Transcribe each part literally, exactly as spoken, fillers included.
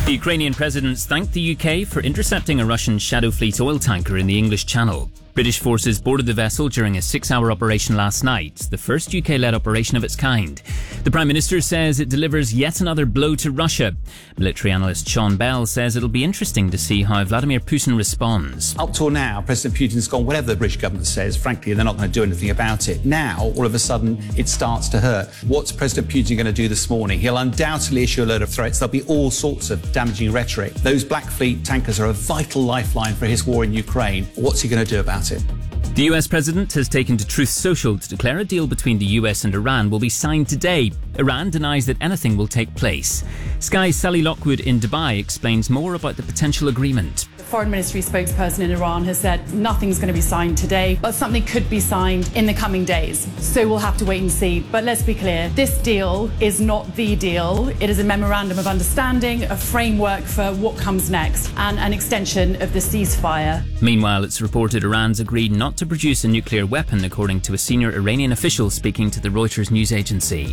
The Ukrainian president's thanked the U K for intercepting a Russian Shadow Fleet oil tanker in the English Channel. British forces boarded the vessel during a six-hour operation last night, the first U K-led operation of its kind. The Prime Minister says it delivers yet another blow to Russia. Military analyst Sean Bell says it'll be interesting to see how Vladimir Putin responds. Up till now, President Putin's gone, whatever the British government says, frankly, they're not going to do anything about it. Now, all of a sudden, it starts to hurt. What's President Putin going to do this morning? He'll undoubtedly issue a load of threats. There'll be all sorts of damaging rhetoric. Those Black Fleet tankers are a vital lifeline for his war in Ukraine. What's he going to do about it? The U S president has taken to Truth Social to declare a deal between the U S and Iran will be signed today. Iran denies that anything will take place. Sky's Sally Lockwood in Dubai explains more about the potential agreement. The Foreign Ministry spokesperson in Iran has said nothing's going to be signed today, but something could be signed in the coming days. So we'll have to wait and see. But let's be clear, this deal is not the deal. It is a memorandum of understanding, a framework for what comes next, and an extension of the ceasefire. Meanwhile, it's reported Iran's agreed not to produce a nuclear weapon, according to a senior Iranian official speaking to the Reuters news agency.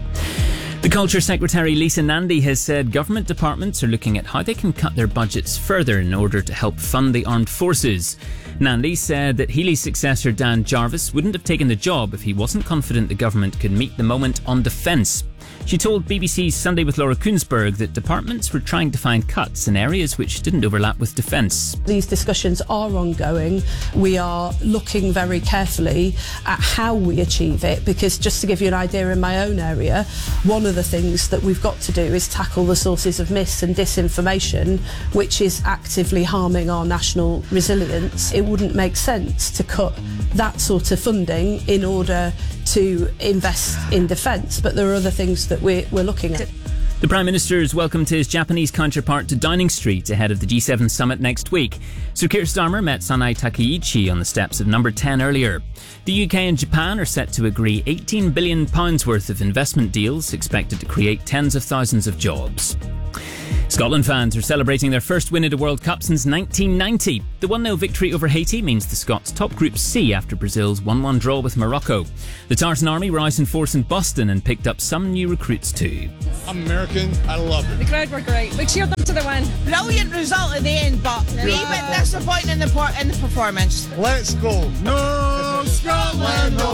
The Culture Secretary Lisa Nandy has said government departments are looking at how they can cut their budgets further in order to help fund the armed forces. Nandy said that Healy's successor Dan Jarvis wouldn't have taken the job if he wasn't confident the government could meet the moment on defence. She told B B C's Sunday with Laura Kunsberg that departments were trying to find cuts in areas which didn't overlap with defence. These discussions are ongoing. We are looking very carefully at how we achieve it, because just to give you an idea, in my own area, one of the things that we've got to do is tackle the sources of mis and disinformation, which is actively harming our national resilience. It wouldn't make sense to cut that sort of funding in order to invest in defence, but there are other things that we're, we're looking at. The Prime Minister is welcomed his Japanese counterpart to Downing Street ahead of the G seven summit next week. Sir Keir Starmer met Sanae Takaichi on the steps of number ten earlier. The U K and Japan are set to agree eighteen billion pounds worth of investment deals expected to create tens of thousands of jobs. Scotland fans are celebrating their first win at a World Cup since nineteen ninety. The one nil victory over Haiti means the Scots top Group C after Brazil's one one draw with Morocco. The Tartan Army were out in force in Boston and picked up some new recruits too. I'm American, I love it. The crowd were great. We cheered them to the win. Brilliant result at the end, but a wee bit disappointing in the, por- in the performance. Let's go. No Scotland, no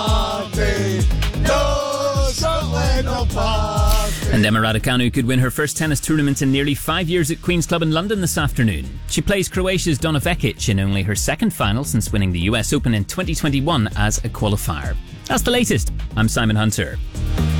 party. No Scotland, no party. And Emma Raducanu could win her first tennis tournament in nearly five years at Queen's Club in London this afternoon. She plays Croatia's Donna Vekic in only her second final since winning the U S Open in twenty twenty-one as a qualifier. That's the latest. I'm Simon Hunter.